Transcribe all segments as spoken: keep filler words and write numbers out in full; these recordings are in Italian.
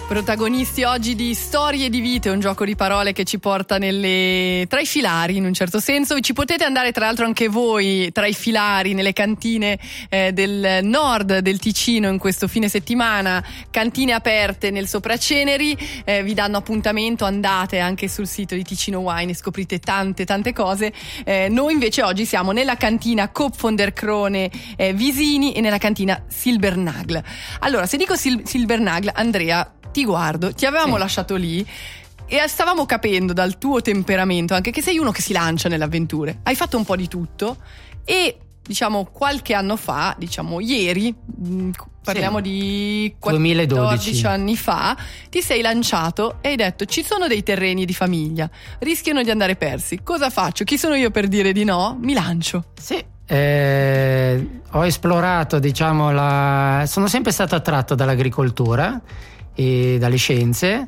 Protagonisti oggi di Storie di Vite, un gioco di parole che ci porta nelle... tra i filari in un certo senso. Ci potete andare tra l'altro anche voi tra i filari nelle cantine eh, del nord del Ticino in questo fine settimana, cantine aperte nel Sopraceneri, eh, vi danno appuntamento, andate anche sul sito di Ticino Wine e scoprite tante tante cose. Eh, noi invece oggi siamo nella cantina Coop von der Krone eh, Visini e nella cantina Silbernagl. Allora, se dico Sil- Silbernagl, Andrea, ti guardo, ti avevamo sì. lasciato lì e stavamo capendo dal tuo temperamento anche che sei uno che si lancia nelle avventure. Hai fatto un po' di tutto e diciamo qualche anno fa, diciamo ieri, parliamo sì. di quattordici duemiladodici anni fa, ti sei lanciato e hai detto: ci sono dei terreni di famiglia, rischiano di andare persi, cosa faccio? Chi sono io per dire di no? Mi lancio. Sì. Eh, ho esplorato, diciamo, la... sono sempre stato attratto dall'agricoltura e dalle scienze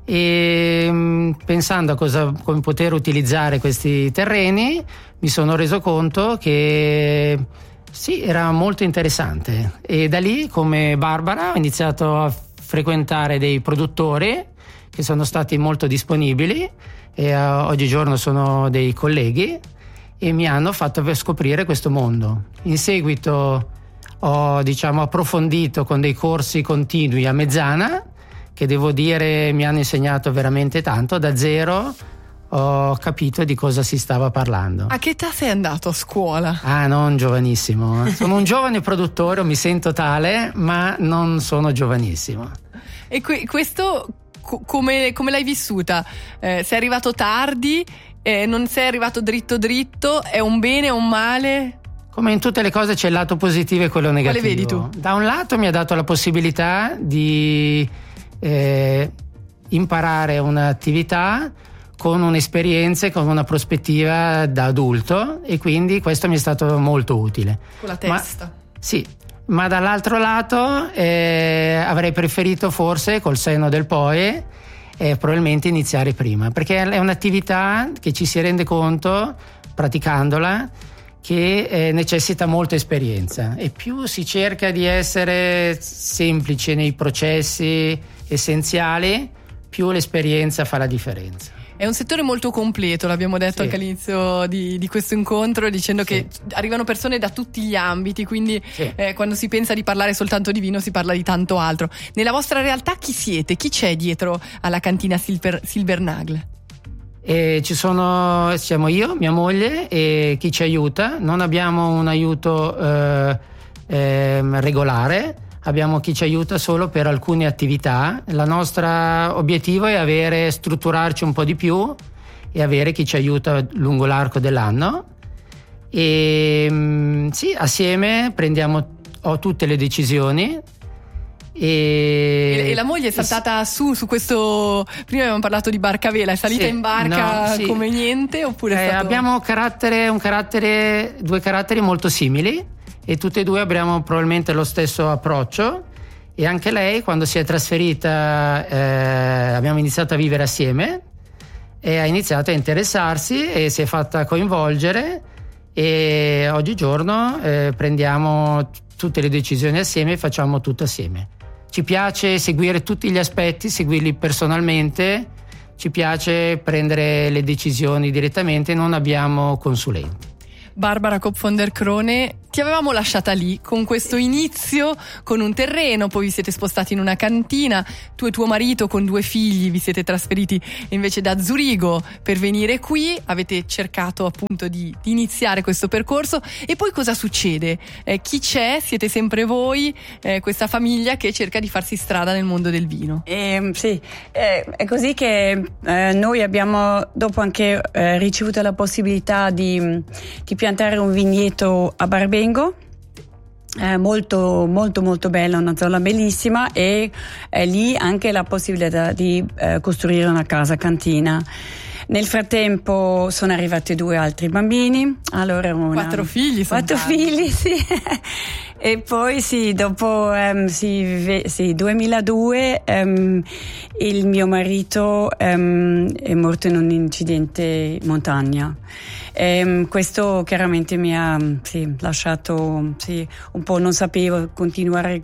e mh, pensando a cosa, come poter utilizzare questi terreni, mi sono reso conto che sì, era molto interessante e da lì, come Barbara, ho iniziato a frequentare dei produttori che sono stati molto disponibili e uh, oggigiorno sono dei colleghi e mi hanno fatto scoprire questo mondo. In seguito ho, diciamo, approfondito con dei corsi continui a Mezzana, che devo dire mi hanno insegnato veramente tanto. Da zero ho capito di cosa si stava parlando. A che età sei andato a scuola? Ah, non giovanissimo. Sono un giovane produttore, mi sento tale, ma non sono giovanissimo. E que- questo co- come, come l'hai vissuta? Eh, sei arrivato tardi? Eh, non sei arrivato dritto dritto? È un bene o un male? Come in tutte le cose c'è il lato positivo e quello negativo. Quale vedi tu? Da un lato mi ha dato la possibilità di eh, imparare un'attività con un'esperienza e con una prospettiva da adulto, e quindi questo mi è stato molto utile. Con la testa. Ma, sì, ma dall'altro lato eh, avrei preferito forse, col senno del poi, eh, probabilmente iniziare prima, perché è un'attività che ci si rende conto, praticandola, che eh, necessita molta esperienza, e più si cerca di essere semplice nei processi essenziali, più l'esperienza fa la differenza. È un settore molto completo, l'abbiamo detto sì. anche all'inizio di, di questo incontro, dicendo sì. che arrivano persone da tutti gli ambiti, quindi sì. eh, quando si pensa di parlare soltanto di vino si parla di tanto altro. Nella vostra realtà chi siete? Chi c'è dietro alla cantina Silber, Silbernagl? E ci sono, siamo io, mia moglie e chi ci aiuta. Non abbiamo un aiuto eh, eh, regolare, abbiamo chi ci aiuta solo per alcune attività. Il nostro obiettivo è avere, strutturarci un po' di più e avere chi ci aiuta lungo l'arco dell'anno. E sì, assieme prendiamo ho tutte le decisioni. E... e la moglie è saltata su su questo. Prima abbiamo parlato di barca a vela, è salita sì, in barca no, sì. come niente oppure è eh, stato... abbiamo carattere, un carattere due caratteri molto simili e tutte e due abbiamo probabilmente lo stesso approccio, e anche lei, quando si è trasferita, eh, abbiamo iniziato a vivere assieme e ha iniziato a interessarsi e si è fatta coinvolgere, e oggigiorno eh, prendiamo tutte le decisioni assieme e facciamo tutto assieme. Ci piace seguire tutti gli aspetti, seguirli personalmente, ci piace prendere le decisioni direttamente, non abbiamo consulenti. Barbara Coop von der Krone, ti avevamo lasciata lì con questo inizio, con un terreno, poi vi siete spostati in una cantina, tu e tuo marito con due figli vi siete trasferiti invece da Zurigo per venire qui, avete cercato appunto di, di iniziare questo percorso, e poi cosa succede? Eh, chi c'è? Siete sempre voi, eh, questa famiglia che cerca di farsi strada nel mondo del vino. Eh, sì, eh, è così che eh, noi abbiamo dopo anche eh, ricevuto la possibilità di, di piantare un vigneto a Barbengo. Eh, molto molto molto bella, una zona bellissima, e eh, lì anche la possibilità di eh, costruire una casa cantina. Nel frattempo sono arrivati due altri bambini, allora una, quattro figli, quattro tanti. figli, sì. E poi sì, dopo um, sì, sì, duemiladue um, il mio marito um, è morto in un incidente in montagna. E questo chiaramente mi ha sì, lasciato sì, un po', non sapevo continuare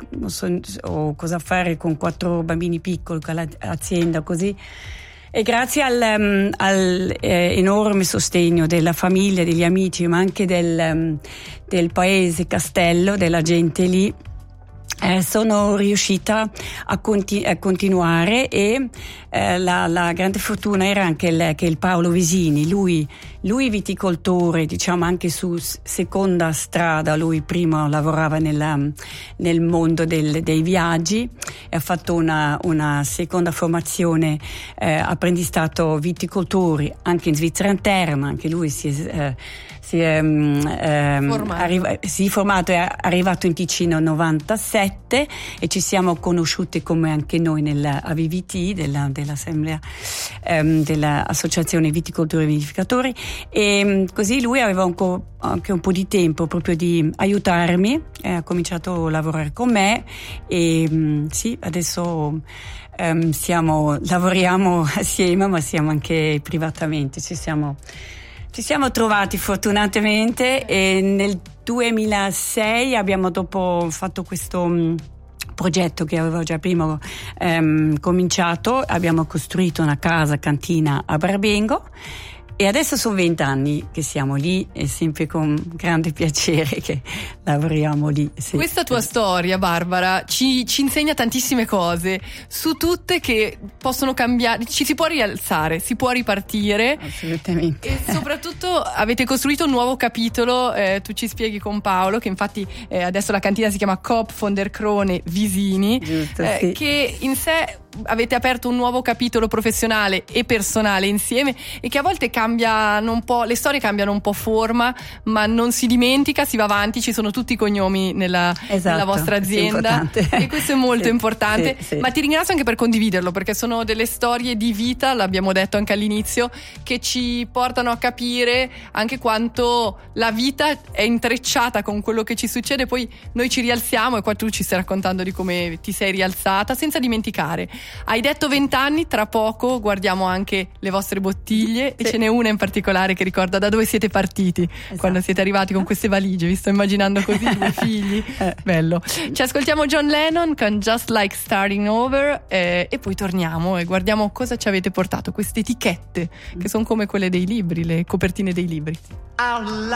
o cosa fare con quattro bambini piccoli, con l'azienda così. E grazie al, um, al eh, enorme sostegno della famiglia, degli amici, ma anche del, um, del paese Castello, della gente lì, Eh, sono riuscita a, conti- a continuare e eh, la, la grande fortuna era anche il, che il Paolo Visini, lui, lui viticoltore, diciamo anche su seconda strada, lui prima lavorava nella, nel mondo del, dei viaggi e ha fatto una, una seconda formazione, eh, apprendistato viticoltori anche in Svizzera interna, anche lui si è eh, si è, um, formato. Arriva, si è formato, è arrivato in Ticino nel novantasette e ci siamo conosciuti come anche noi nella A V V T, della, dell'assemblea um, dell'associazione viticoltori e vinificatori, e um, così lui aveva un co- anche un po' di tempo proprio di aiutarmi, eh, ha cominciato a lavorare con me e um, sì, adesso um, siamo, lavoriamo assieme, ma siamo anche privatamente, ci siamo Ci siamo trovati fortunatamente e nel duemilasei abbiamo dopo fatto questo um, progetto che avevo già prima um, cominciato, abbiamo costruito una casa cantina a Barbengo e adesso sono vent'anni che siamo lì e sempre con grande piacere che lavoriamo lì. Sì. Questa tua storia, Barbara, ci, ci insegna tantissime cose, su tutte che possono cambiare, ci si può rialzare, si può ripartire. Assolutamente. E soprattutto avete costruito un nuovo capitolo, eh, tu ci spieghi con Paolo, che infatti eh, adesso la cantina si chiama Coop von der Krone Visini, Giusto, eh, sì. che in sé avete aperto un nuovo capitolo professionale e personale insieme e che a volte cambiano un po', le storie cambiano un po' forma, ma non si dimentica, si va avanti, ci sono tutti i cognomi nella, esatto, nella vostra azienda e questo è molto sì, importante, sì, sì. Ma ti ringrazio anche per condividerlo, perché sono delle storie di vita, l'abbiamo detto anche all'inizio, che ci portano a capire anche quanto la vita è intrecciata con quello che ci succede, poi noi ci rialziamo e qua tu ci stai raccontando di come ti sei rialzata, senza dimenticare. Hai detto vent'anni, tra poco guardiamo anche le vostre bottiglie, sì. E ce n'è una in particolare che ricorda da dove siete partiti, esatto. Quando siete arrivati con queste valigie, vi sto immaginando così, due figli, bello. Ci ascoltiamo John Lennon con Just Like Starting Over eh, e poi torniamo e guardiamo cosa ci avete portato, queste etichette che sono come quelle dei libri, le copertine dei libri.